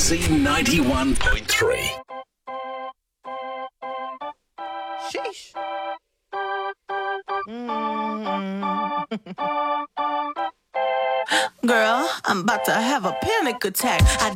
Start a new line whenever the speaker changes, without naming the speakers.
C91.3.
Sheesh.
Girl, I'm about to have a panic attack. I